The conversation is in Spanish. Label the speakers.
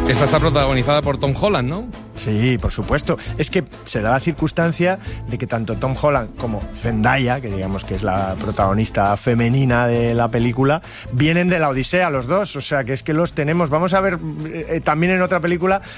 Speaker 1: Esta está protagonizada por Tom Holland, ¿no?
Speaker 2: Sí, por supuesto. Es que se da la circunstancia de que tanto Tom Holland como Zendaya, que digamos que es la protagonista femenina de la película, vienen de la Odisea los dos. O sea, que es que los tenemos. Vamos a ver también en otra película